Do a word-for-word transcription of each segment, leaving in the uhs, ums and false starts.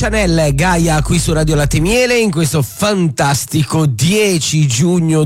Chanel, Gaia qui su Radio Latte Miele in questo fantastico dieci giugno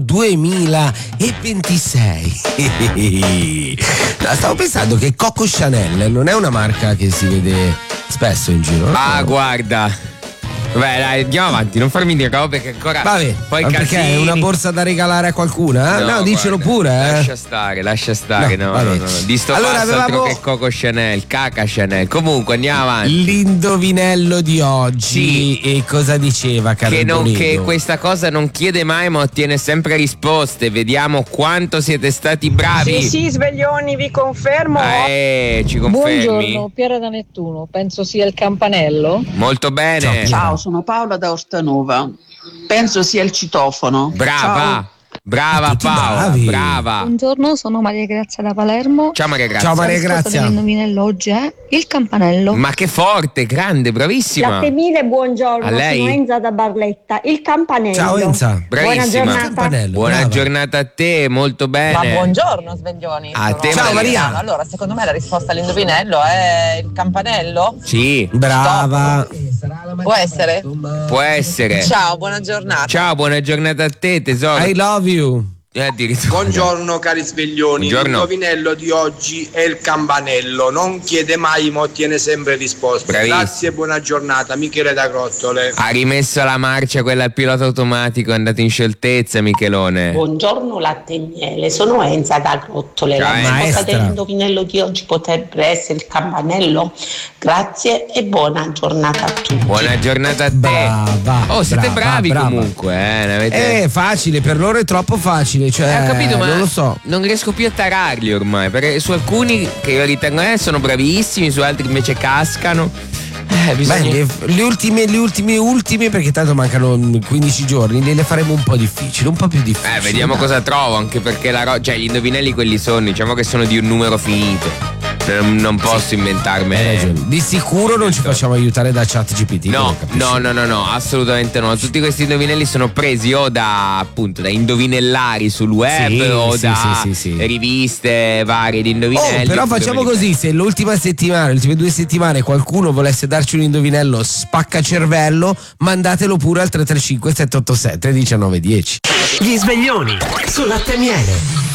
duemilaventisei. Stavo pensando che Coco Chanel non è una marca che si vede spesso in giro. Ah, no? Guarda. Beh, dai, andiamo avanti, non farmi dire robe che ancora. Vabbè, poi ma perché è una borsa da regalare a qualcuna? Eh? No, no, dicelo guarda, pure, eh. Lascia stare, lascia stare, no, no, no, no, no. Di sto allora, passo avevamo... altro che Coco Chanel, caca Chanel. Comunque andiamo avanti. L'indovinello di oggi. Sì. E cosa diceva, caro che, non, Toledo? che questa cosa non chiede mai ma ottiene sempre risposte. Vediamo quanto siete stati bravi. Sì, sì, sveglioni, vi confermo. Eh, ci confermi? Buongiorno, Piera da Nettuno, penso sia il campanello. Molto bene. Ciao, Ciao, sono Paola da Ortanova. Penso sia il citofono. Brava, Ciao. brava Tutti Paola, bravi. brava. Buongiorno, sono Maria Grazia da Palermo. Ciao Maria Grazia. Ciao Maria La risposta Grazia. dell'indovinello oggi è il campanello. Ma che forte, grande, bravissima. Latte Miele, buongiorno, A lei? sono Enza da Barletta. Il campanello. Ciao Enza. Buona Bravissima. giornata. Campanello, Buona brava. giornata a te, molto bene. Ma buongiorno sveglioni. A Sono te, Ciao, Maria. Mariana. Allora, secondo me la risposta all'indovinello è il campanello? Sì, Brava. Può essere? può essere. Ciao, buona giornata. Ciao, buona giornata a te, tesoro. I love you. Eh, addirittura. Buongiorno cari sveglioni, Buongiorno. l'indovinello di oggi è il campanello, non chiede mai ma ottiene sempre risposte. Bravissimo. Grazie e buona giornata, Michele da Grottole. Ha rimesso la marcia, quella al pilota automatico, è andato in scioltezza Michelone. Buongiorno Latte Miele, sono Enza da Grottole. Ciao, La risposta maestra. dell'indovinello di oggi potrebbe essere il campanello. Grazie e buona giornata a tutti. Buona giornata a te. Brava, Oh, siete brava, bravi brava. comunque, eh. Ne avete... È facile, per loro è troppo facile. Cioè, Eh, ho capito, ma non lo so. non riesco più a tararli ormai, perché su alcuni che io ritengo eh, sono bravissimi, su altri invece cascano. Eh, bisogna... Beh, le, le ultime, le ultime, ultime, perché tanto mancano quindici giorni, le, le faremo un po' difficili, un po' più difficili. Eh, vediamo cosa trovo, anche perché la ro- cioè, gli indovinelli quelli sono, diciamo che sono di un numero finito. Non, non posso inventarmi. Hai ragione. Di sicuro non ci facciamo aiutare da ChatGPT. No, no, no, no, no, assolutamente no. Tutti questi indovinelli sono presi o da appunto da indovinellari sul web Sì, o sì, da sì, sì, sì. riviste varie di indovinelli. Oh, però facciamo dove li- così: se l'ultima settimana, le ultime due settimane, qualcuno volesse darci un indovinello spaccacervello, mandatelo pure al tre tre cinque sette otto sette uno nove uno zero. Gli sveglioni su Latte Miele.